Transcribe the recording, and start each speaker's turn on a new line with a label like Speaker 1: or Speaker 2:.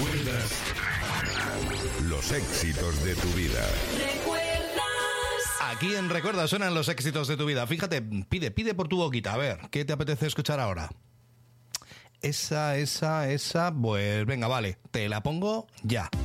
Speaker 1: ¿Recuerdas los éxitos de tu vida? Aquí en Recuerda suenan los éxitos de tu vida. Fíjate, pide por tu boquita. A ver, ¿qué te apetece escuchar ahora? Esa. Pues venga, vale, te la pongo ya.